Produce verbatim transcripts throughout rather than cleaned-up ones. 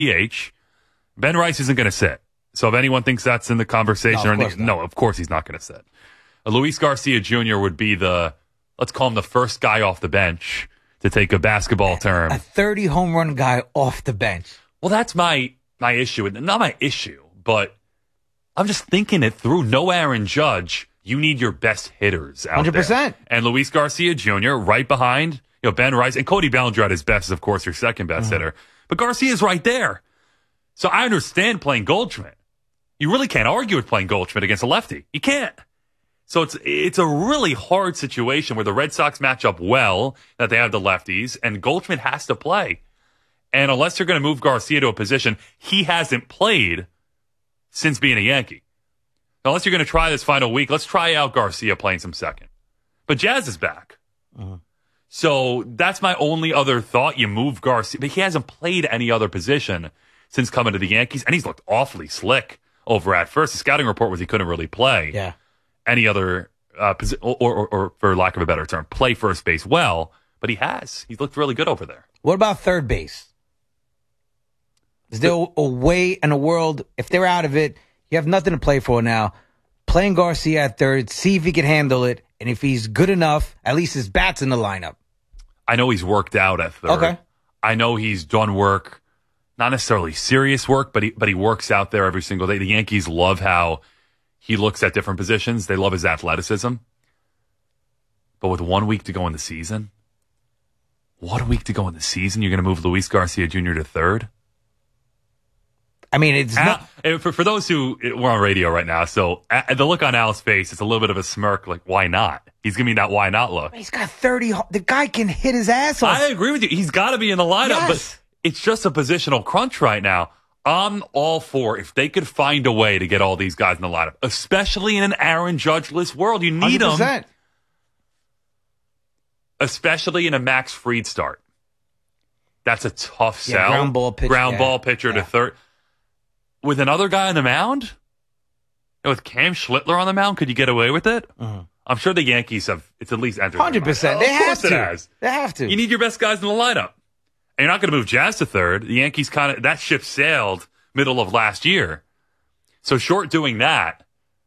H. Ben Rice isn't going to sit. So if anyone thinks that's in the conversation, no, or of course, no, of course he's not going to sit. Uh, Luis Garcia Junior would be the, let's call him the first guy off the bench to take a basketball term. A thirty home run guy off the bench. Well, that's my my issue. Not my issue, but I'm just thinking it through. No Aaron Judge. You need your best hitters out one hundred percent. there. And Luis Garcia Junior right behind, you know, Ben Rice. And Cody Bellinger at his best is, of course, your second best mm-hmm. hitter. But Garcia's right there. So I understand playing Goldschmidt. You really can't argue with playing Goldschmidt against a lefty. You can't. So it's it's a really hard situation where the Red Sox match up well, that they have the lefties, and Goldschmidt has to play. And unless you're going to move Garcia to a position he hasn't played since being a Yankee. Unless you're going to try this final week, let's try out Garcia playing some second. But Jazz is back. Uh-huh. So that's my only other thought. You move Garcia, but he hasn't played any other position since coming to the Yankees, and he's looked awfully slick over at first. The scouting report was he couldn't really play yeah. any other uh, position, or, or, or for lack of a better term, play first base well, but he has. He's looked really good over there. What about third base? Is there a way in the world, if they're out of it, you have nothing to play for now, playing Garcia at third, see if he can handle it, and if he's good enough, at least his bat's in the lineup? I know he's worked out at third. Okay. I know he's done work, not necessarily serious work, but he, but he works out there every single day. The Yankees love how he looks at different positions. They love his athleticism. But with one week to go in the season, one week to go in the season, you're going to move Luis Garcia Junior to third? I mean, it's Al, not... For, for those who, we're on radio right now, so uh, the look on Al's face, it's a little bit of a smirk, like, why not? He's giving me that why not look. He's got thirty, the guy can hit his ass off. I agree with you. He's got to be in the lineup, yes. but it's just a positional crunch right now. I'm all for if they could find a way to get all these guys in the lineup, especially in an Aaron Judge-less world. You need one hundred percent. them. Especially in a Max Fried start. That's a tough yeah, sell. Ground ball pitcher. Ground yeah. ball pitcher yeah. to third. With another guy on the mound? You know, with Cam Schlittler on the mound, could you get away with it? Mm-hmm. I'm sure the Yankees have, it's at least entered. one hundred percent. They of have course to. It has. They have to. You need your best guys in the lineup. And you're not going to move Jazz to third. The Yankees kind of, that ship sailed middle of last year. So short doing that,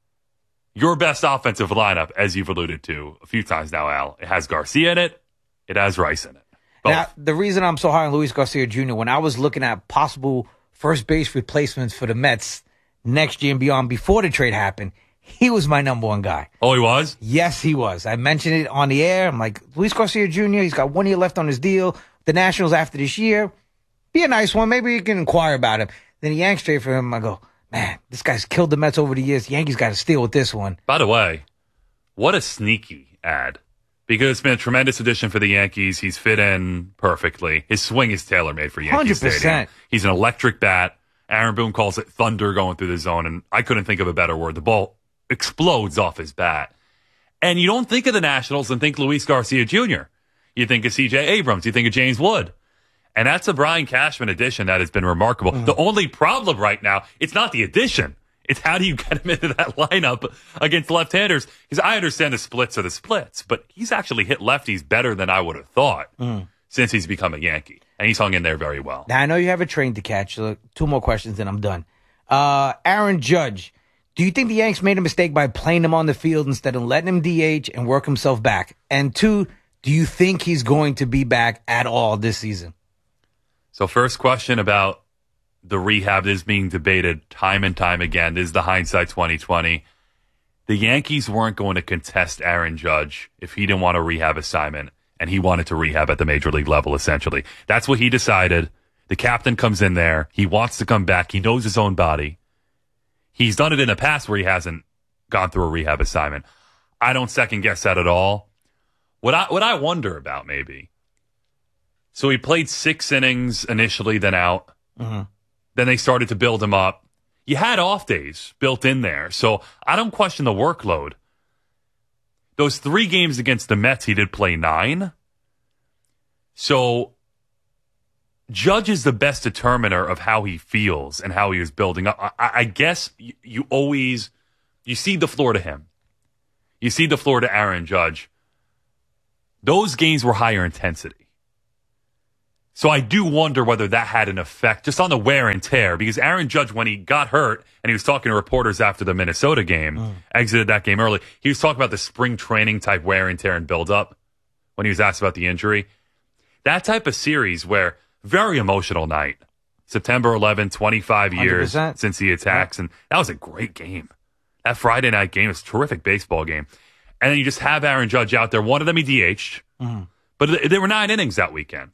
your best offensive lineup, as you've alluded to a few times now, Al, it has Garcia in it. It has Rice in it. Both. Now, the reason I'm so high on Luis Garcia Junior, when I was looking at possible first base replacements for the Mets next year and beyond, before the trade happened, he was my number one guy. Oh, he was? Yes, he was. I mentioned it on the air. I'm like, Luis Garcia Junior, he's got one year left on his deal. The Nationals after this year, be a nice one. Maybe you can inquire about him. Then the Yankees trade for him. I go, man, this guy's killed the Mets over the years. The Yankees got to steal with this one. By the way, what a sneaky ad. Because it's been a tremendous addition for the Yankees. He's fit in perfectly. His swing is tailor-made for Yankee one hundred percent. Stadium. He's an electric bat. Aaron Boone calls it thunder going through the zone, and I couldn't think of a better word. The ball explodes off his bat. And you don't think of the Nationals and think Luis Garcia Junior You think of C J Abrams. You think of James Wood. And that's a Brian Cashman addition that has been remarkable. Mm. The only problem right now, it's not the addition. It's how do you get him into that lineup against left-handers? Because I understand the splits are the splits, but he's actually hit lefties better than I would have thought mm. since he's become a Yankee. And he's hung in there very well. Now, I know you have a train to catch. So two more questions, and I'm done. Uh, Aaron Judge, do you think the Yanks made a mistake by playing him on the field instead of letting him D H and work himself back? And two, do you think he's going to be back at all this season? So first question about the rehab is being debated time and time again. This is the hindsight twenty twenty. The Yankees weren't going to contest Aaron Judge if he didn't want a rehab assignment, and he wanted to rehab at the major league level, essentially. That's what he decided. The captain comes in there. He wants to come back. He knows his own body. He's done it in the past where he hasn't gone through a rehab assignment. I don't second guess that at all. What I, what I wonder about maybe, so he played six innings initially, then out. Mm-hmm. Then they started to build him up. You had off days built in there, so I don't question the workload. Those three games against the Mets, he did play nine. So Judge is the best determiner of how he feels and how he is building up. I, I guess you, you always, you see the floor to him. You see the floor to Aaron Judge. Those games were higher intensity. So I do wonder whether that had an effect just on the wear and tear, because Aaron Judge, when he got hurt and he was talking to reporters after the Minnesota game, mm. exited that game early, he was talking about the spring training type wear and tear and build up when he was asked about the injury. That type of series where very emotional night, September eleventh, twenty-five years one hundred percent since the attacks. Yeah. And that was a great game. That Friday night game was a terrific baseball game. And then you just have Aaron Judge out there. One of them he D H'd, mm. but there were nine innings that weekend.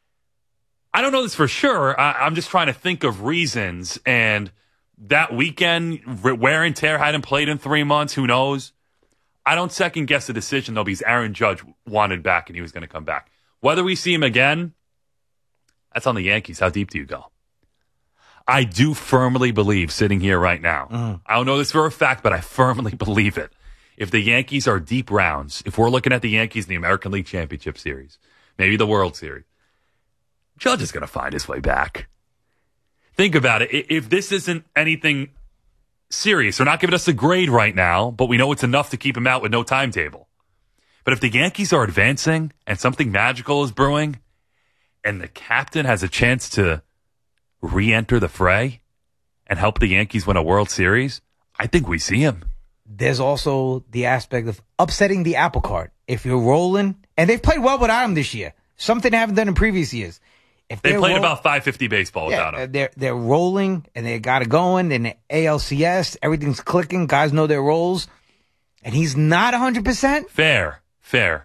I don't know this for sure. I, I'm just trying to think of reasons. And that weekend, wear and tear, hadn't played in three months. Who knows? I don't second guess the decision, though, because Aaron Judge wanted back and he was going to come back. Whether we see him again, that's on the Yankees. How deep do you go? I do firmly believe, sitting here right now, mm. I don't know this for a fact, but I firmly believe it. If the Yankees are deep rounds, if we're looking at the Yankees in the American League Championship Series, maybe the World Series, Judge is going to find his way back. Think about it. If this isn't anything serious, they're not giving us a grade right now, but we know it's enough to keep him out with no timetable. But if the Yankees are advancing and something magical is brewing and the captain has a chance to re-enter the fray and help the Yankees win a World Series, I think we see him. There's also the aspect of upsetting the apple cart. If you're rolling, and they've played well without him this year, something they haven't done in previous years. If they played roll- about five fifty baseball yeah, without him. They're, they're rolling, and they got it going, and the A L C S, everything's clicking. Guys know their roles, and he's not one hundred percent. Fair, fair.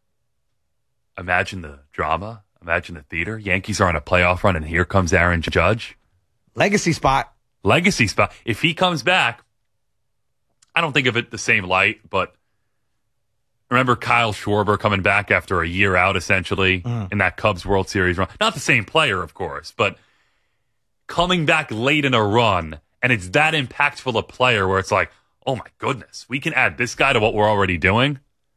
Imagine the drama. Imagine the theater. Yankees are on a playoff run, and here comes Aaron Judge. Legacy spot. Legacy spot. If he comes back, I don't think of it the same light, but remember Kyle Schwarber coming back after a year out, essentially, mm. in that Cubs World Series run. Not the same player, of course, but coming back late in a run, and it's that impactful a player where it's like, oh my goodness, we can add this guy to what we're already doing.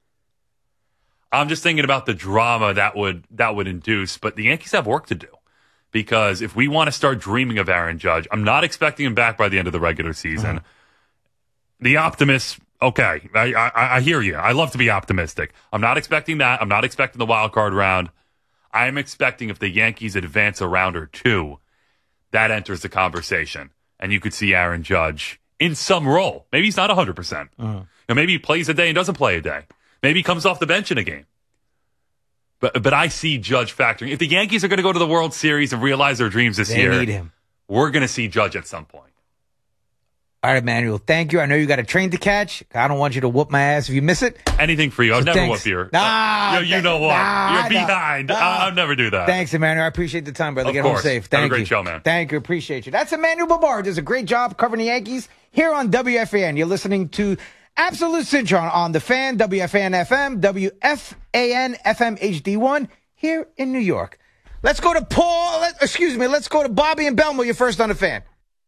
I'm just thinking about the drama that would that would induce, but the Yankees have work to do. Because if we want to start dreaming of Aaron Judge, I'm not expecting him back by the end of the regular season. Mm. The optimists, okay, I, I, I hear you. I love to be optimistic. I'm not expecting that. I'm not expecting the wild card round. I am expecting if the Yankees advance a round or two, that enters the conversation. And you could see Aaron Judge in some role. Maybe he's not one hundred percent. Mm. You know, maybe he plays a day and doesn't play a day. Maybe he comes off the bench in a game. But but I see Judge factoring. If the Yankees are going to go to the World Series and realize their dreams this they year, need him. We're going to see Judge at some point. All right, Emmanuel, thank you. I know you got a train to catch. I don't want you to whoop my ass if you miss it. Anything for you. I'll so never thanks. whoop your. Nah, uh, you, you know what? Nah, You're behind. Nah. I'll, I'll never do that. Thanks, Emmanuel. I appreciate the time, brother. Of Get course. home safe. Thank Have a great you. show, man. Thank you. Appreciate you. That's Emmanuel Babar. Does a great job covering the Yankees here on W F A N. You're listening to Absolute Citron on The Fan, W F A N F M, W F A N F M H D one here in New York. Let's go to Paul. Let, excuse me. Let's go to Bobby and Belmont. You're first on The Fan.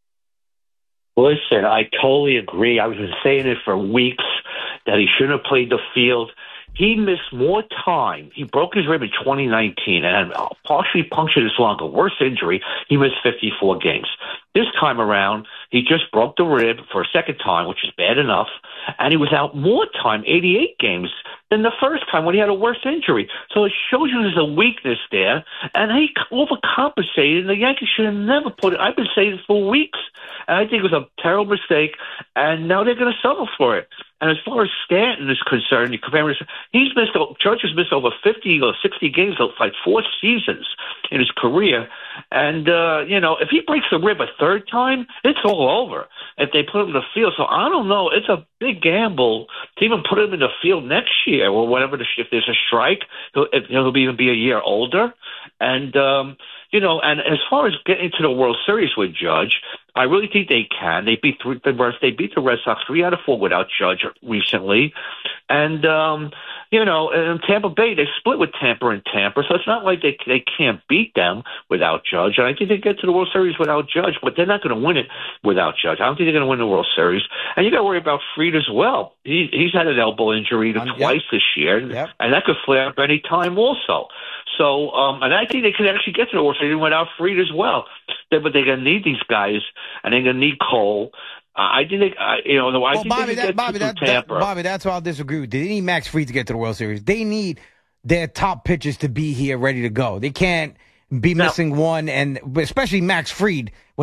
Listen, I totally agree. I've been saying it for weeks that he shouldn't have played the field. He missed more time. He broke his rib in twenty nineteen and had partially punctured his lung, a worse injury. He missed fifty-four games. This time around, he just broke the rib for a second time, which is bad enough, and he was out more time, eighty-eight games, than the first time when he had a worse injury. So it shows you there's a weakness there, and he overcompensated, and the Yankees should have never put it. I've been saying it for weeks, and I think it was a terrible mistake, and now they're going to suffer for it. And as far as Stanton is concerned, you compare him, he's missed, Judge has missed over fifty or sixty games, like four seasons in his career. And, uh, you know, if he breaks the rib a third time, it's all over if they put him in the field. So I don't know. It's a big gamble to even put him in the field next year or whatever. The, if there's a strike, he'll, he'll even be a year older. And, um, you know, and as far as getting to the World Series with Judge, I really think they can. They beat the Red, they beat the Red Sox three out of four without Judge recently, and um, you know, in Tampa Bay they split with Tampa and Tampa, so it's not like they they can't beat them without Judge. And I think they get to the World Series without Judge, but they're not going to win it without Judge. I don't think they're going to win the World Series. And you got to worry about Fried as well. He, he's had an elbow injury um, twice yep. this year, yep. and that could flare up any time also. So, um, and I think they could actually get to the World Series without Fried as well. They, but they're going to need these guys, and they're going to need Cole. Uh, I think they, uh, you know, I well, think Bobby, they can that, get Bobby, to that, Tampa. That, Bobby, that's why I'll disagree with you. They need Max Fried to get to the World Series. They need their top pitchers to be here ready to go. They can't be Now- missing one, and especially Max Fried.